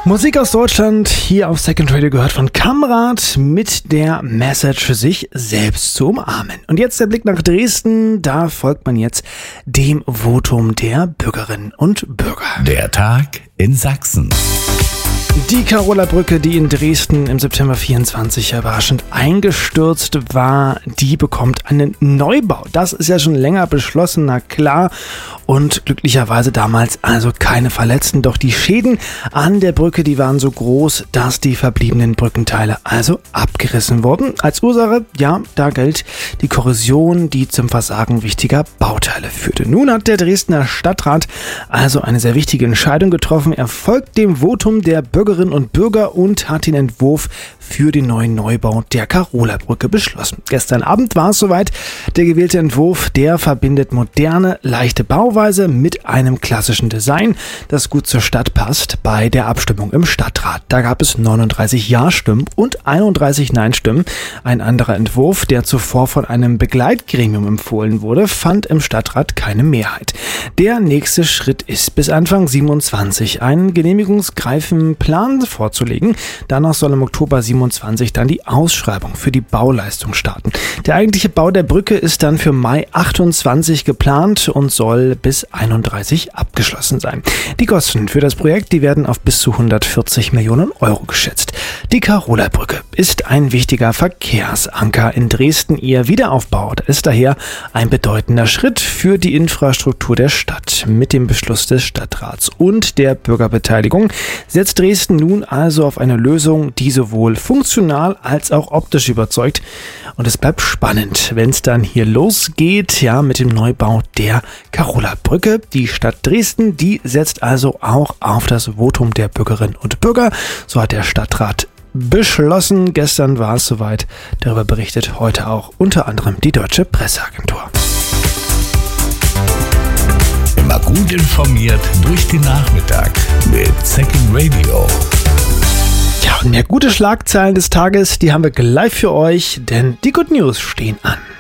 Musik aus Deutschland hier auf Second Radio gehört von Kamrat mit der Message, sich selbst zu umarmen. Und jetzt der Blick nach Dresden, da folgt man jetzt dem Votum der Bürgerinnen und Bürger. Der Tag in Sachsen. Die Carola-Brücke, die in Dresden im September 24 überraschend eingestürzt war, die bekommt einen Neubau. Das ist ja schon länger beschlossen, na klar. Und glücklicherweise damals also keine Verletzten. Doch die Schäden an der Brücke, die waren so groß, dass die verbliebenen Brückenteile also abgerissen wurden. Als Ursache, ja, da gilt die Korrosion, die zum Versagen wichtiger Bauteile führte. Nun hat der Dresdner Stadtrat also eine sehr wichtige Entscheidung getroffen. Er folgt dem Votum der Bürgerinnen und Bürger und hat den Entwurf für den neuen Neubau der Carola-Brücke beschlossen. Gestern Abend war es soweit. Der gewählte Entwurf, der verbindet moderne, leichte Bauweise mit einem klassischen Design, das gut zur Stadt passt. Bei der Abstimmung im Stadtrat, da gab es 39 Ja-Stimmen und 31 Nein-Stimmen. Ein anderer Entwurf, der zuvor von einem Begleitgremium empfohlen wurde, fand im Stadtrat keine Mehrheit. Der nächste Schritt ist, bis Anfang 27 einen genehmigungsreifen Plan vorzulegen. Danach soll im Oktober 27 dann die Ausschreibung für die Bauleistung starten. Der eigentliche Bau der Brücke ist dann für Mai 28 geplant und soll bis 31 abgeschlossen sein. Die Kosten für das Projekt, die werden auf bis zu 140 Millionen Euro geschätzt. Die Carola-Brücke ist ein wichtiger Verkehrsanker in Dresden. Ihr Wiederaufbau ist daher ein bedeutender Schritt für die Infrastruktur der Stadt. Mit dem Beschluss des Stadtrats und der Bürgerbeteiligung setzt Dresden nun also auf eine Lösung, die sowohl funktional als auch optisch überzeugt. Und es bleibt spannend, wenn es dann hier losgeht, ja, mit dem Neubau der Carola-Brücke. Die Stadt Dresden, die setzt also auch auf das Votum der Bürgerinnen und Bürger. So hat der Stadtrat beschlossen. Gestern war es soweit. Darüber berichtet heute auch unter anderem die Deutsche Presseagentur. Immer gut informiert durch den Nachmittag mit Second Radio. Ja, und mehr gute Schlagzeilen des Tages, die haben wir gleich für euch, denn die Good News stehen an.